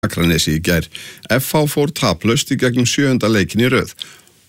Akranesi í gær. FH fór taplaust í gegnum 7. leikinn í röð.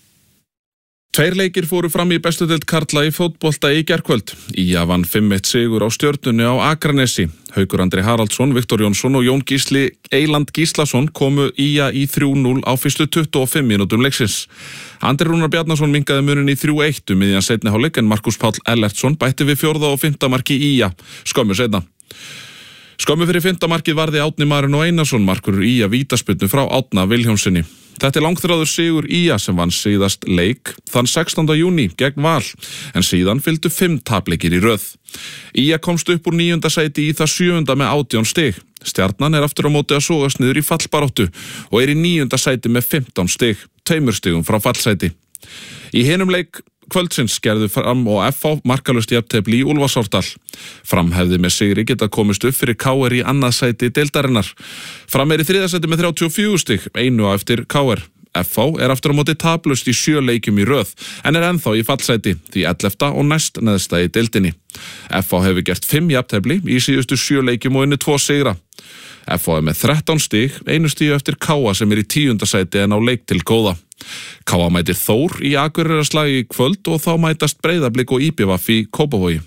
2 leikir fóru fram í bestu deild karla í fótbolta í gærkvöld. ÍA vann 5-1 sigur á Stjörnunni á Akranesi. Haukur Andri Haraldsson, Viktor Jónsson og Jón Gísli Eyland Gíslason komu ÍA í 3-0 á fyrstu 25 mínútum leiksins. Andri Rúnar Bjarnason minnkaði munin í 3-1 miðjan seinni hálfleik en Markus Páll Ellertsson bætti við 4. og 5. marki ÍA skömmu seinna. Skömmu fyrir 5. markið varði Árni Marin og Einarsson markur ÍA vítaspyrnu frá Árna Vilhjálmssyni. Þetta langþráður sigur ÍA sem vann síðast leik þann 16. júní gegn Val, en síðan fylgdu 5 tapleikir í röð. ÍA komst upp úr 9. sæti í það 7. með 18 stig. Stjarnan aftur á móti að sogast niður í fallbaráttu og í 9. sæti með 15 stig, 2 stigum frá fallsæti. Í hinum leik kvöldsins gerðu Fram og FH markalaust jafntefli í Úlfarsárdal. Fram hefði með sigri getað komist upp fyrir KR í annað sæti deildarinnar. Fram í 3. sæti með 34 stig, 1 á eftir KR. FH aftur á móti taplaust í 7 leikjum í röð, en ennþá í fallsæti, því 11. og næst neðsta í deildinni. FH hefur gert 5 jafntefli í síðustu 7 leikjum og 2 sigra. FH með 13 stig, 1 stig eftir KA sem í 10. sæti en á leik til góða. KA mætir Þór í Akureyrarslag í kvöld og þá mætast Breiðablik og IBVF í Kópavogi.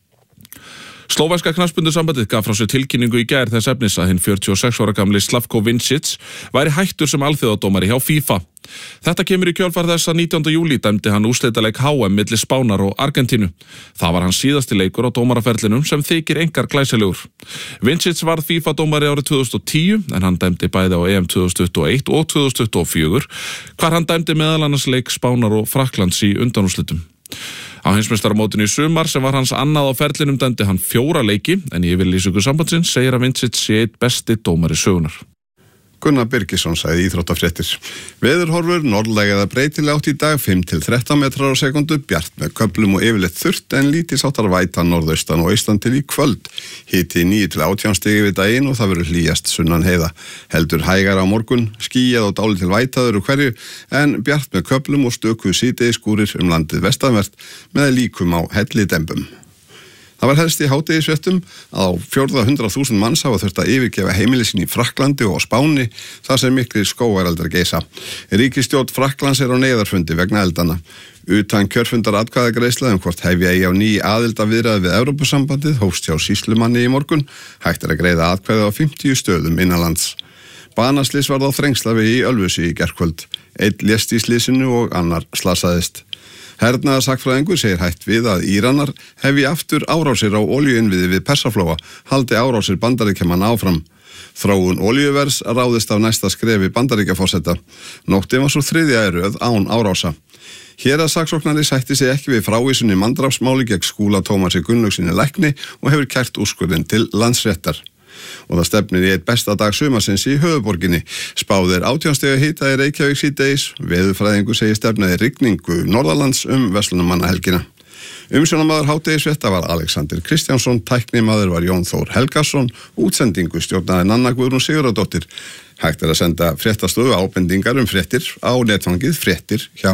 Slóvenska knattspyrnusambandið gaf frá sér tilkynningu í gær þess efnis að hinn 46 ára gamli Slavko Vincic væri hættur sem alþjóðadómari hjá FIFA. Þetta kemur í kjölfar þess að 19. júlí dæmdi hann úrslitaleik HM milli Spánar og Argentínu. Það var hans síðasti leikur á dómaraferlinum sem þykir einkar glæsilegur. Vincic varð FIFA-dómari árið 2010 en hann dæmdi bæði á EM 2021 og 2024, hvar hann dæmdi meðal annars leik Spánar og Frakklands í undanúrslitum. Á heimsmeistaramótinu í sumar sem var hans annað á ferlinum dæmdi hann 4 leiki en í yfirlýsingu sambandsins segir að Vincic sé einn besti dómari sögunar. Gunnar Birgisson sagði íþróttafréttir. Veðurhorfur norðlæg eða breytileg átt í dag 5-13 metrar á sekundu, bjart með köflum og yfirleitt þurrt en lítilsháttar væta norðaustan og austan til í kvöld. Hiti 9-18 stig yfir daginn og það verður hlýjast sunnan heiða. Heldur hægar á morgun, skýjað og dálítil væta öðru hverju en bjart með köflum og stöku síðdegisskúrir landið vestanvert með líkum á hellidembum. Það var helst í hádegisfréttum að á 400.000 manns hafa þurft að yfirgefa heimili sín í Frakklandi og á Spáni þar sem miklir skógareldar geisa. Ríkisstjórn Frakklands á neyðarfundi vegna eldana. Utan kjörfundar atkvæðagreiðsla hvort hefja eigi á ný aðildarviðræði við Evrópusambandið hófst hjá sýslumanni í morgun. Hægt að greiða atkvæði á 50 stöðum innanlands. Banaslys varð á Þrengslavegi í Ölfusi í gærkvöld. Einn lést í slysinu og annar slasaðist. Hernaðarsakfræðingur segir hætt við að Íranar hefji aftur árásir á olíuinnviði við Persaflóa, haldi árásir Bandaríkjamanna áfram. Þróun olíuvers ráðist af næsta skrefi Bandaríkjaforseta. Nóttin var svo 3. í röð án árása. Héraðssaksóknari sætti sig ekki við frávísun í manndrápsmáli gegn Skúla Tómasi Gunnlaugsyni lækni og hefur kært úrskurðinn til Landsréttar. Og það stefnir í eitt besta dag sumarsins í höfuðborginni. Spáð 18 stiga hita í Reykjavík síðdegis. Veðurfræðingur segir stefnaði rigningu norðalands verslunarmannahelgina. Umsjónarmaður hádegisfrétta var Alexander Kristjánsson, tæknimaður var Jón Þór Helgason, útsendingu stjórnaði Nanna Guðrún Sigurðardóttir. Hægt að senda fréttastofu ábendingar fréttir á netfangið fréttir hjá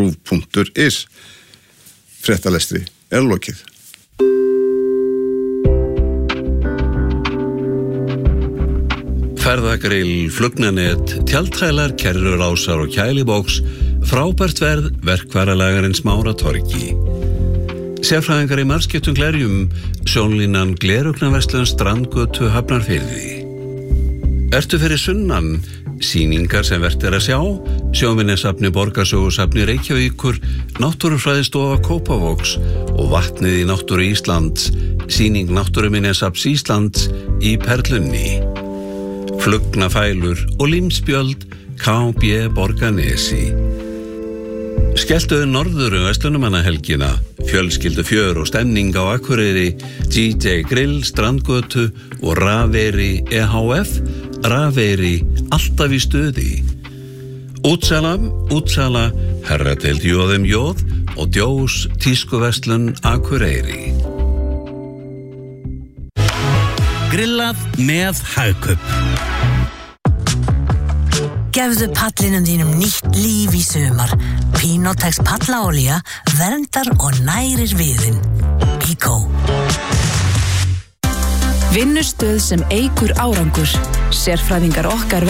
ruv.is. Fréttalestri lokið. Ferðagrill, flugnanet, tjaldhælar, kerrurásar og kælibóks, frábært verð, verkvaralagarinn Smára torgi. Sérfræðingar í margskiptum glerjum, sjónlínan Glerugnaverslun Strandgötu Hafnarfirði. Ertu fyrir sunnan, sýningar sem vert að sjá, sjóminjasafni Borgarsögusafni Reykjavíkur, Náttúrufræðistofa Kópavogs og vatnið í náttúru Íslands, sýning Náttúruminjasafns Íslands í Perlunni. Flugnafælur og limspjöld KB Borgarnesi. Skelltuðu norður verslunarmannahelgina, fjölskyldu fjör og stemning á Akureyri, DJ Grill, Strandgötu og Rafeyri EHF, Rafeyri alltaf í stuði. Útsala, herradeild Jóðum Jóð og Djós tískuverslun Akureyri. Grillað með Hagkaup. Gefðu pallinum þínum nýtt líf í sumar. Pinotex pallaolía verndar og nærir viðinn. Bíkó. Vinnustöð sem eykur árangur. Sérfræðingar okkar